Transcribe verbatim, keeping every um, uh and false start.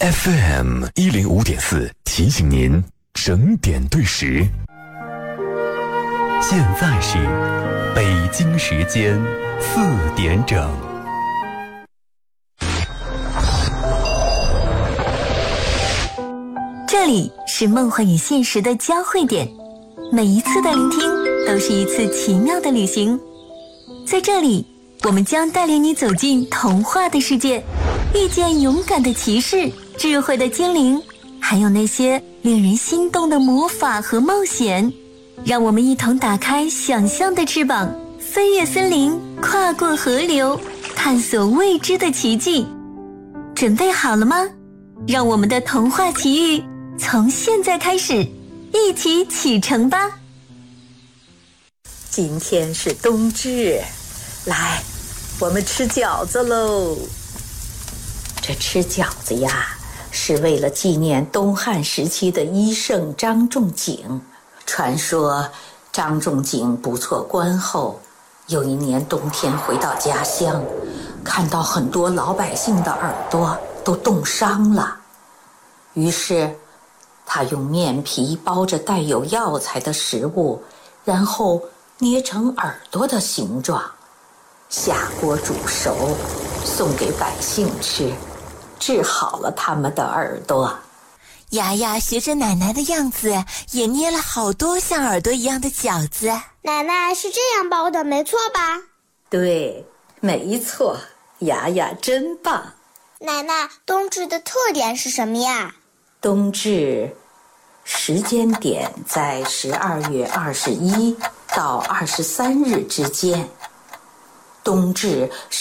F M 一零五点四提醒您整点对时。现在是北京时间四点整。 这里是梦幻与现实的交汇点，每一次的聆听都是一次奇妙的旅行。在这里，我们将带领你走进童话的世界，遇见勇敢的骑士、智慧的精灵，还有那些令人心动的魔法和冒险。让我们一同打开想象的翅膀，飞越森林，跨过河流，探索未知的奇迹。准备好了吗？让我们的童话奇遇从现在开始，一起启程吧。 今天是冬至，来，我们吃饺子喽。这吃饺子呀，是为了纪念东汉时期的医圣张仲景。传说张仲景不错官后，有一年冬天回到家乡，看到很多老百姓的耳朵都冻伤了，于是他用面皮包着带有药材的食物，然后捏成耳朵的形状，下锅煮熟，送给百姓吃，治好了他们的耳朵。 牙牙学着奶奶的样子，也捏了好多像耳朵一样的饺子。 奶奶是这样包的，没错吧？ 对，没错，牙牙真棒。 奶奶，冬至的特点是什么呀？ 冬至时间点在十二月二十一到二十三日之间。冬至